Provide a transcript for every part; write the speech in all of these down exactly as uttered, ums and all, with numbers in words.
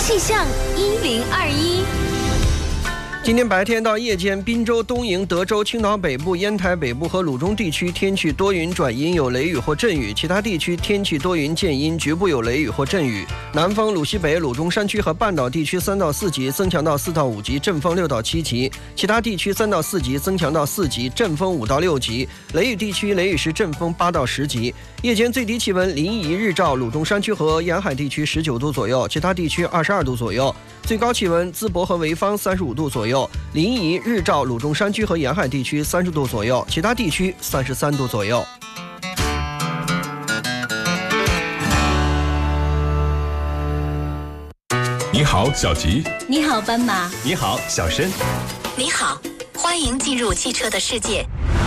气象一零二一。 今天白天到夜间，滨州、东营、德州、青岛北部、烟台北部和鲁中地区天气多云转阴，有雷雨或阵雨；其他地区天气多云见阴，局部有雷雨或阵雨。南风鲁西北、鲁中山区和半岛地区三到四级，增强到四到五级，阵风六到七级；其他地区三到四级，增强到四级，阵风五到六级。雷雨地区雷雨时阵风八到十级。夜间最低气温临沂、日照、鲁中山区和沿海地区十九度左右，其他地区二十二度左右。最高气温淄博和潍坊三十五度左右，临沂、日照、鲁中山区和沿海地区三十度左右，其他地区三十三度左右。 你好，小吉。 你好，斑马。 你好，小申。 你好，欢迎进入汽车的世界。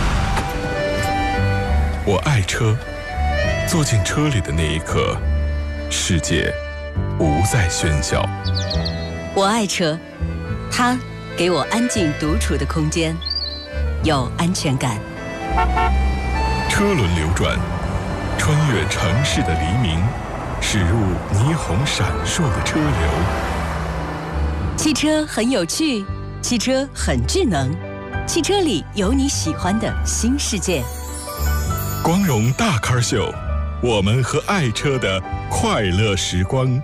我爱车，坐进车里的那一刻，世界不再喧嚣。 我爱车，它给我安静独处的空间，有安全感。 车轮流转，穿越城市的黎明，驶入霓虹闪烁的车流。 汽车很有趣，汽车很智能，汽车里有你喜欢的新世界。 光荣大咖秀，我们和爱车的快乐时光。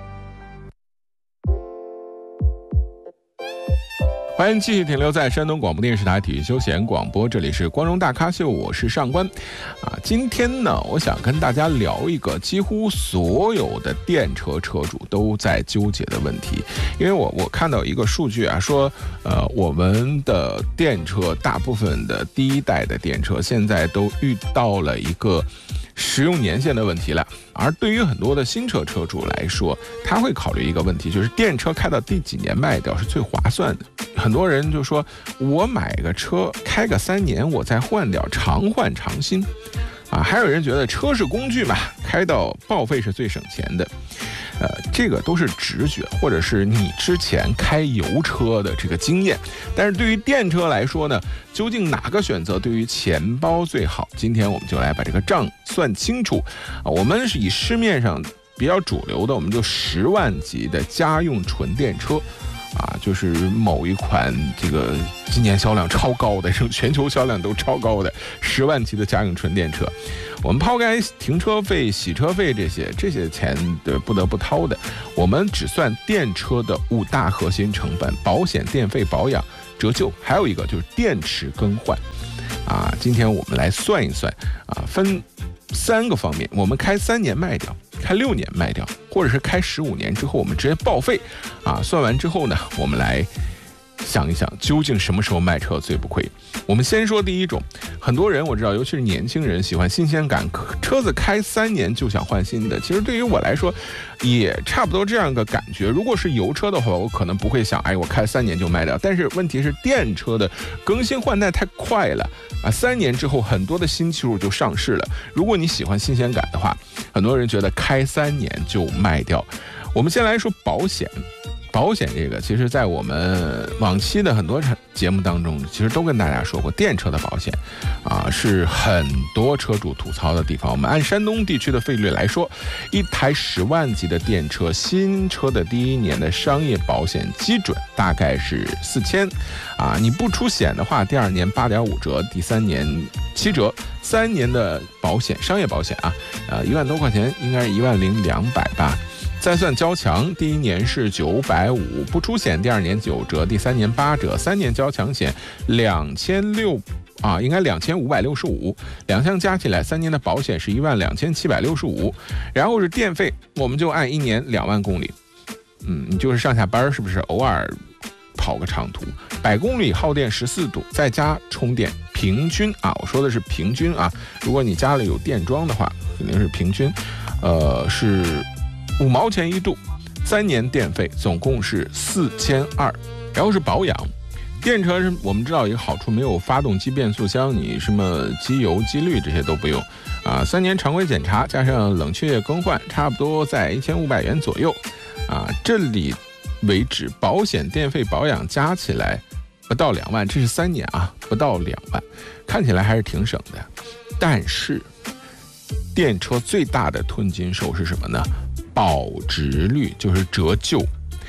欢迎继续停留在山东广播电视台体育休闲广播，这里是光荣大咖秀，我是上官啊。今天呢，我想跟大家聊一个几乎所有的电车车主都在纠结的问题，因为我我看到一个数据啊，说呃我们的电车大部分的第一代的电车现在都遇到了一个使用年限的问题了，而对于很多的新车车主来说，他会考虑一个问题，就是电车开到第几年卖掉是最划算的。很多人就说，我买个车开个三年，我再换掉，常换常新啊。还有人觉得车是工具嘛，开到报废是最省钱的。呃，这个都是直觉，或者是你之前开油车的这个经验。但是对于电车来说呢，究竟哪个选择对于钱包最好？今天我们就来把这个账算清楚啊。我们是以市面上比较主流的，我们就十万级的家用纯电车。啊，就是某一款这个今年销量超高的，全球销量都超高的十万级的家用纯电车。我们抛开停车费、洗车费这些这些钱的不得不掏的，我们只算电车的五大核心成本：保险、电费、保养、折旧，还有一个就是电池更换。啊，今天我们来算一算啊，分三个方面，我们开三年卖掉，开六年卖掉，或者是开十五年之后我们直接报废啊。算完之后呢，我们来想一想，究竟什么时候卖车最不亏？我们先说第一种，很多人我知道，尤其是年轻人喜欢新鲜感，车子开三年就想换新的。其实对于我来说，也差不多这样一个感觉。如果是油车的话，我可能不会想，哎，我开三年就卖掉。但是问题是，电车的更新换代太快了啊！三年之后，很多的新技术就上市了。如果你喜欢新鲜感的话，很多人觉得开三年就卖掉。我们先来说保险。保险这个，其实在我们往期的很多节目当中，其实都跟大家说过，电车的保险啊是很多车主吐槽的地方。我们按山东地区的费率来说，一台十万级的电车，新车的第一年的商业保险基准大概是四千啊，你不出险的话，第二年八点五折，第三年七折，三年的保险，商业保险啊，呃一万多块钱，应该是一万零两百吧。再算交强，第一年是九百五，不出险，第二年九折，第三年八折，三年交强险两千六啊，应该两千五百六十五，两项加起来，三年的保险是一万两千七百六十五。然后是电费，我们就按一年两万公里，嗯，你就是上下班是不是偶尔跑个长途，百公里耗电十四度，再加充电，平均啊，我说的是平均啊，如果你家里有电桩的话，肯定是平均，呃是。五毛钱一度，三年电费总共是四千二。然后是保养，电车是我们知道一个好处，没有发动机变速箱，你什么机油机滤这些都不用啊。三年常规检查加上冷却液更换，差不多在一千五百元左右啊。这里为止，保险、电费、保养加起来不到两万，这是三年啊，不到两万，看起来还是挺省的。但是电车最大的吞金兽是什么呢？保值率，就是折旧。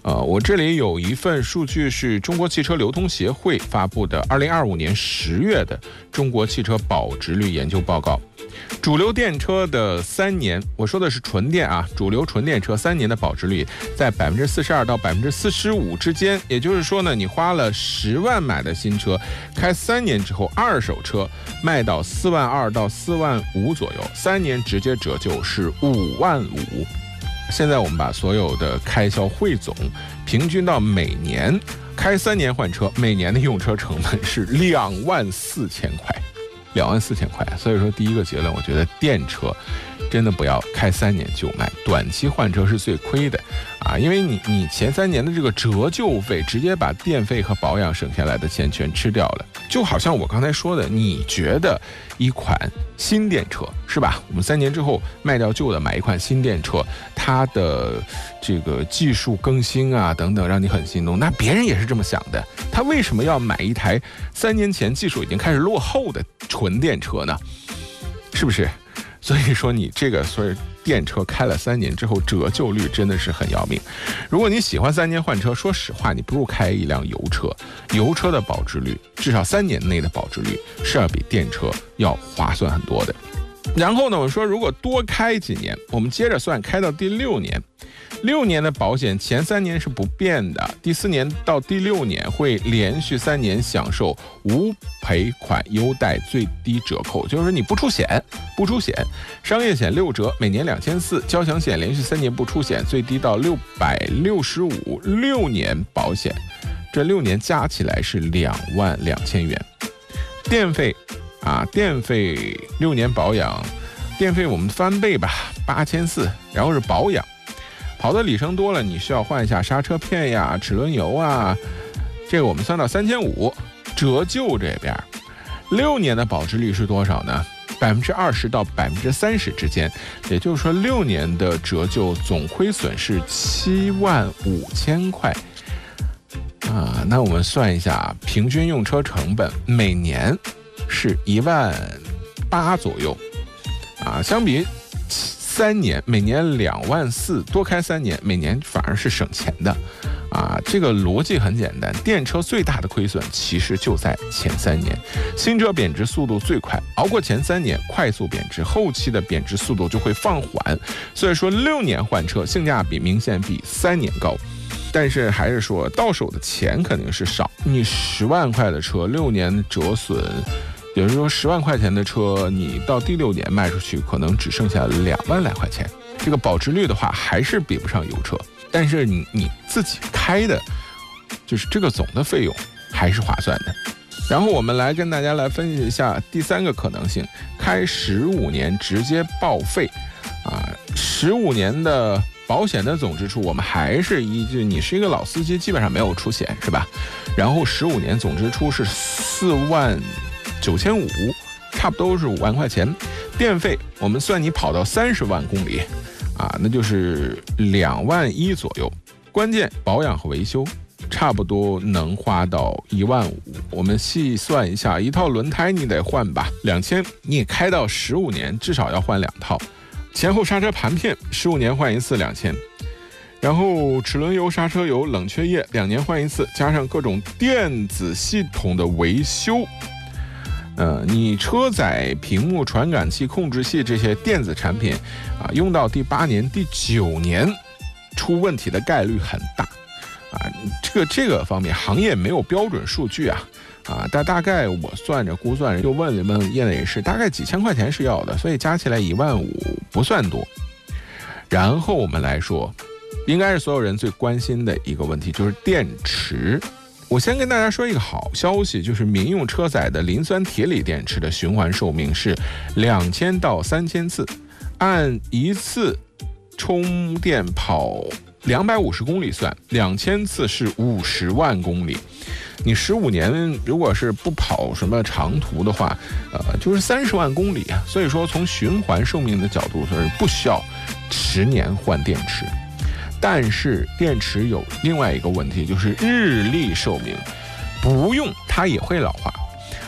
呃，我这里有一份数据是中国汽车流通协会发布的二零二五年十月的中国汽车保值率研究报告。主流电车的三年，我说的是纯电啊，主流纯电车三年的保值率在百分之四十二到百分之四十五之间。也就是说呢，你花了十万买的新车，开三年之后，二手车卖到四万二到四万五左右，三年直接折旧是五万五。现在我们把所有的开销汇总，平均到每年开三年换车，每年的用车成本是两万四千块。两万四千块，所以说第一个结论，我觉得电车真的不要开三年就卖，短期换车是最亏的啊！因为你你前三年的这个折旧费，直接把电费和保养省下来的钱全吃掉了。就好像我刚才说的，你觉得一款新电车是吧？我们三年之后卖掉旧的，买一款新电车，它的这个技术更新啊等等，让你很心动。那别人也是这么想的，他为什么要买一台三年前技术已经开始落后的纯电车呢？是不是？所以说你这个所以电车开了三年之后，折旧率真的是很要命。如果你喜欢三年换车，说实话，你不如开一辆油车。油车的保值率，至少三年内的保值率是要比电车要划算很多的。然后呢，我说如果多开几年，我们接着算，开到第六年，六年的保险前三年是不变的，第四年到第六年会连续三年享受无赔款优待最低折扣，就是你不出险，不出险，商业险六折，每年两千四，交强险连续三年不出险，最低到六百六十五，六年保险，这六年加起来是两万两千元，电费。啊，电费六年保养，电费我们翻倍吧，八千四，然后是保养，跑的里程多了，你需要换一下刹车片呀、齿轮油啊，这个我们算到三千五，折旧这边，六年的保值率是多少呢？百分之二十到百分之三十之间，也就是说六年的折旧总亏损是七万五千块。啊，那我们算一下，平均用车成本每年是一万八左右，啊，相比三年每年两万四，多开三年每年反而是省钱的，啊，这个逻辑很简单，电车最大的亏损其实就在前三年，新车贬值速度最快，熬过前三年快速贬值，后期的贬值速度就会放缓，所以说六年换车性价比明显比三年高。但是还是说到手的钱肯定是少，你十万块的车六年折损，也就是说十万块钱的车你到第六年卖出去可能只剩下两万来块钱，这个保值率的话还是比不上油车，但是你你自己开的就是这个总的费用还是划算的。然后我们来跟大家来分析一下第三个可能性，开十五年直接报废啊，十五年的保险的总支出，我们还是依据你是一个老司机，基本上没有出险，是吧？然后十五年总支出是四万九千五，差不多是五万块钱。电费我们算你跑到三十万公里，啊，那就是两万一左右。关键保养和维修，差不多能花到一万五。我们细算一下，一套轮胎你得换吧，两千，你也开到十五年，至少要换两套。前后刹车盘片十五年换一次两千，然后齿轮油、刹车油、冷却液两年换一次，加上各种电子系统的维修，呃，你车载屏幕、传感器、控制器这些电子产品啊，用到第八年、第九年出问题的概率很大啊。这个这个方面行业没有标准数据啊。啊，但大概我算着估算着，又问了问业内人士，大概几千块钱是要的，所以加起来一万五不算多。然后我们来说，应该是所有人最关心的一个问题，就是电池。我先跟大家说一个好消息，就是民用车载的磷酸铁锂电池的循环寿命是两千到三千次，按一次充电跑两百五十公里算，两千次是五十万公里。你十五年如果是不跑什么长途的话，呃，就是三十万公里啊。所以说从循环寿命的角度是不需要十年换电池。但是电池有另外一个问题，就是日历寿命，不用它也会老化。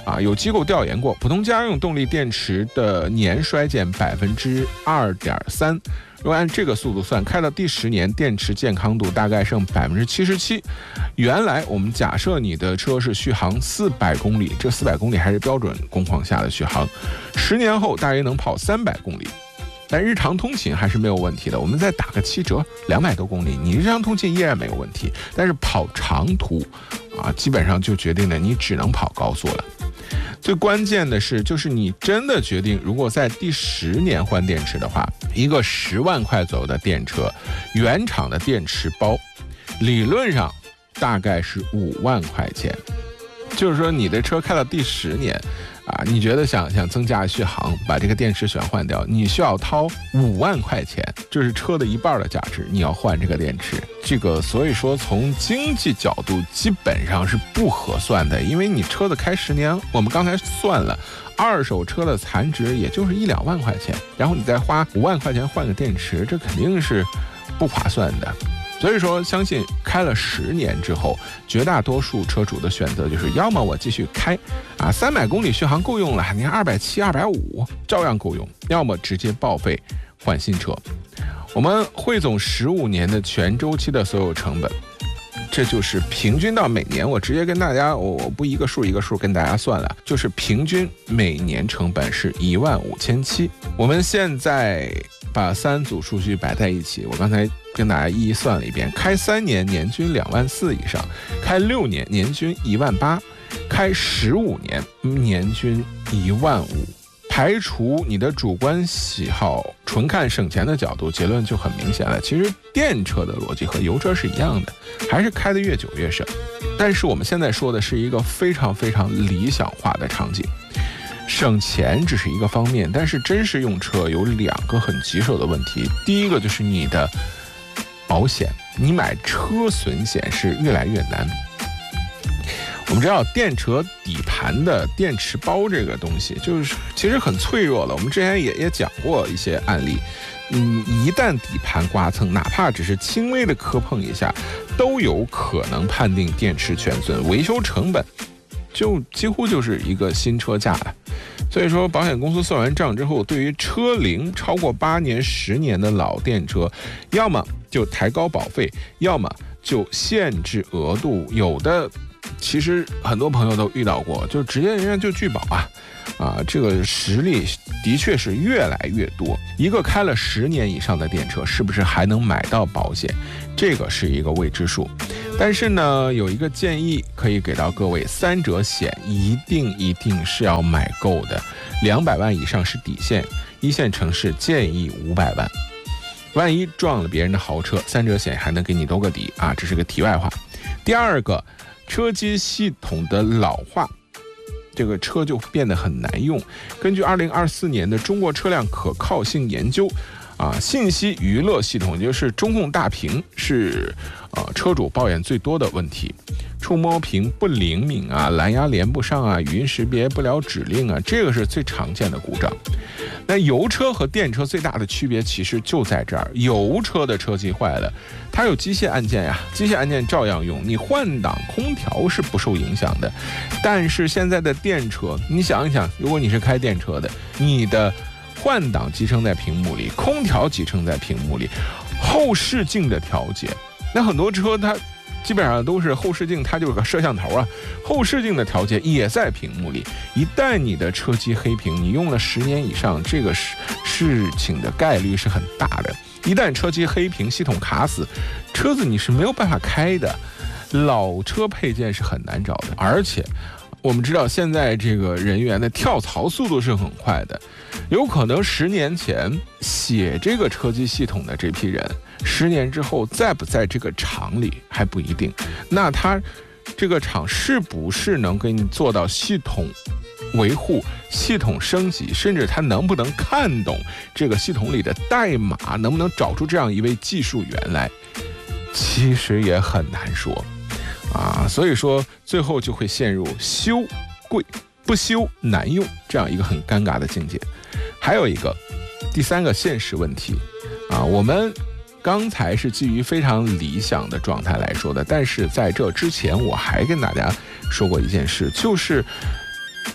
啊，有机构调研过，普通家用动力电池的年衰减百分之二点三。如果按这个速度算，开到第十年，电池健康度大概剩百分之七十七。原来我们假设你的车是续航四百公里，这四百公里还是标准工况下的续航，十年后大约能跑三百公里。但日常通勤还是没有问题的，我们再打个七折，两百多公里，你日常通勤依然没有问题。但是跑长途啊，基本上就决定了你只能跑高速了。最关键的是，就是你真的决定，如果在第十年换电池的话，一个十万块左右的电车，原厂的电池包，理论上大概是五万块钱。就是说，你的车开到第十年，啊，你觉得想想增加续航，把这个电池全换掉，你需要掏五万块钱，这是车的一半的价值，你要换这个电池。这个所以说从经济角度基本上是不合算的，因为你车子开十年，我们刚才算了，二手车的残值也就是一两万块钱，然后你再花五万块钱换个电池，这肯定是不划算的。所以说，相信开了十年之后，绝大多数车主的选择就是，要么我继续开，啊，三百公里续航够用了，你看二百七、二百五照样够用；要么直接报废换新车。我们汇总十五年的全周期的所有成本，这就是平均到每年，我直接跟大家，我我不一个数一个数跟大家算了，就是平均每年成本是一万五千七。我们现在把三组数据摆在一起，我刚才跟大家一一算了一遍，开三年年均两万四以上，开六年年均一万八，开十五年年均一万五。排除你的主观喜好，纯看省钱的角度，结论就很明显了。其实电车的逻辑和油车是一样的，还是开得越久越省。但是我们现在说的是一个非常非常理想化的场景。省钱只是一个方面，但是真实用车有两个很棘手的问题。第一个就是你的保险，你买车损险是越来越难。我们知道电车底盘的电池包这个东西，就是其实很脆弱了。我们之前也也讲过一些案例，嗯，一旦底盘刮蹭，哪怕只是轻微的磕碰一下，都有可能判定电池全损，维修成本就几乎就是一个新车价了。所以说，保险公司算完账之后，对于车龄超过八年、十年的老电车，要么就抬高保费，要么就限制额度，有的。其实很多朋友都遇到过，就直接人家就拒保啊，啊，这个实力的确是越来越多。一个开了十年以上的电车，是不是还能买到保险？这个是一个未知数。但是呢，有一个建议可以给到各位：三者险一定一定是要买够的，两百万以上是底线，一线城市建议五百万。万一撞了别人的豪车，三者险还能给你兜个底啊，这是个题外话。第二个。车机系统的老化，这个车就变得很难用。根据二零二四年的中国车辆可靠性研究，啊，信息娱乐系统，也就是中控大屏是呃车主抱怨最多的问题。触摸屏不灵敏啊，蓝牙连不上啊，语音识别不了指令啊，这个是最常见的故障。那油车和电车最大的区别其实就在这儿，油车的车机坏了，它有机械按键呀，机械按键照样用，你换挡空调是不受影响的。但是现在的电车，你想一想，如果你是开电车的，你的换挡集成在屏幕里，空调集成在屏幕里，后视镜的调节，那很多车它基本上都是后视镜，它就是个摄像头啊，后视镜的调节也在屏幕里。一旦你的车机黑屏，你用了十年以上，这个事事情的概率是很大的。一旦车机黑屏，系统卡死，车子你是没有办法开的。老车配件是很难找的，而且我们知道现在这个人员的跳槽速度是很快的，有可能十年前写这个车机系统的这批人，十年之后在不在这个厂里还不一定。那他这个厂是不是能给你做到系统维护、系统升级，甚至他能不能看懂这个系统里的代码，能不能找出这样一位技术员来，其实也很难说啊。所以说最后就会陷入修贵不修难用这样一个很尴尬的境界。还有一个第三个现实问题啊，我们刚才是基于非常理想的状态来说的，但是在这之前我还跟大家说过一件事，就是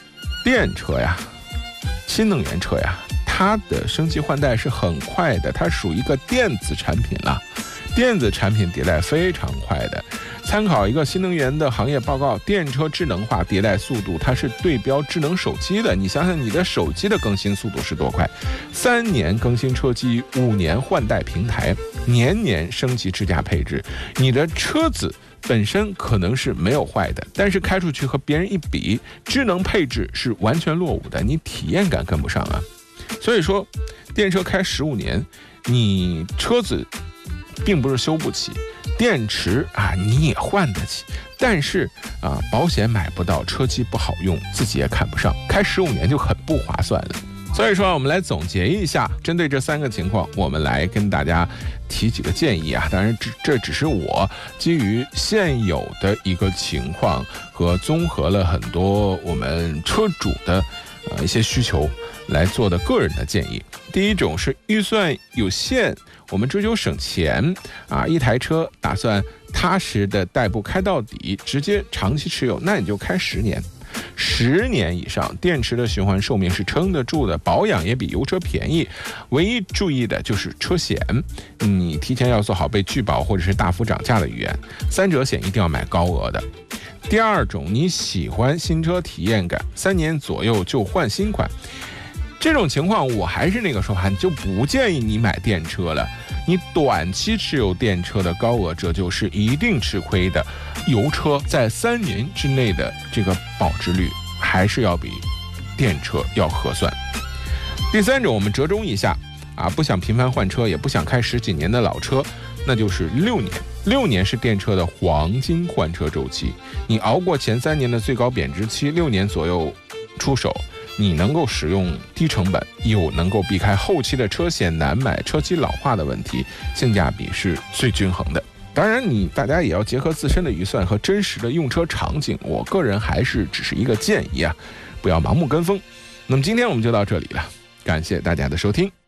电车呀，新能源车呀，它的升级换代是很快的，它属于一个电子产品了，电子产品迭代非常快的。参考一个新能源的行业报告，电车智能化迭代速度，它是对标智能手机的。你想想你的手机的更新速度是多快，三年更新车机，五年换代平台，年年升级智驾配置。你的车子本身可能是没有坏的，但是开出去和别人一比，智能配置是完全落伍的，你体验感跟不上啊。所以说电车开十五年，你车子并不是修不起，电池啊你也换得起，但是啊保险买不到，车机不好用，自己也看不上，开十五年就很不划算了。所以说我们来总结一下，针对这三个情况，我们来跟大家提几个建议啊。当然这这只是我基于现有的一个情况和综合了很多我们车主的呃一些需求来做的个人的建议。第一种是预算有限，我们追求省钱啊，一台车打算踏实的代步开到底，直接长期持有，那你就开十年。十年以上，电池的循环寿命是撑得住的，保养也比油车便宜。唯一注意的就是车险，你提前要做好被拒保或者是大幅涨价的预案，三者险一定要买高额的。第二种，你喜欢新车体验感，三年左右就换新款，这种情况我还是那个说法，你就不建议你买电车了。你短期持有电车的高额折旧是一定吃亏的，油车在三年之内的这个保值率还是要比电车要合算。第三种，我们折中一下啊，不想频繁换车，也不想开十几年的老车，那就是六年。六年是电车的黄金换车周期，你熬过前三年的最高贬值期，六年左右出手，你能够使用低成本，又能够避开后期的车险难买、车机老化的问题，性价比是最均衡的。当然你大家也要结合自身的预算和真实的用车场景，我个人还是只是一个建议啊，不要盲目跟风。那么今天我们就到这里了，感谢大家的收听。